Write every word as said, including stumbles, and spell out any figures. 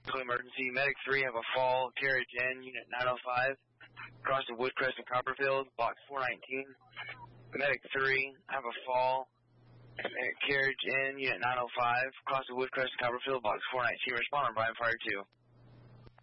emergency. Medic three, have a fall, carriage in, unit nine oh five, across the Woodcrest and Copperfield, box four nineteen. Medic three, have a fall, carriage in, unit nine oh five, across the Woodcrest and Copperfield, box four nineteen. Respond on Brian Fire two.